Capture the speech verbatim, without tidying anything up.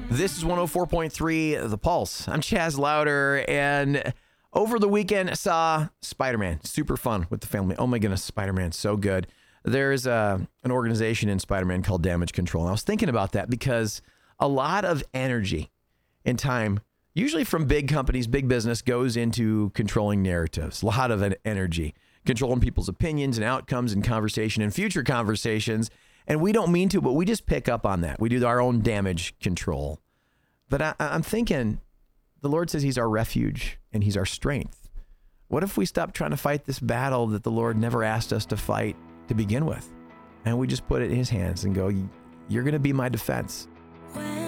This is one oh four point three The Pulse. I'm Chaz Louder, and over the weekend I saw Spider-Man. Super fun with the family. Oh my goodness, Spider-Man, so good. There's uh, an organization in Spider-Man called Damage Control. And I was thinking about that because a lot of energy and time, usually from big companies, big business, goes into controlling narratives. A lot of energy, controlling people's opinions and outcomes and conversation and future conversations. And we don't mean to, but we just pick up on that. We do our own damage control. But I, I'm thinking, the Lord says he's our refuge and he's our strength. What if we stop trying to fight this battle that the Lord never asked us to fight to begin with? And we just put it in his hands and go, you're going to be my defense.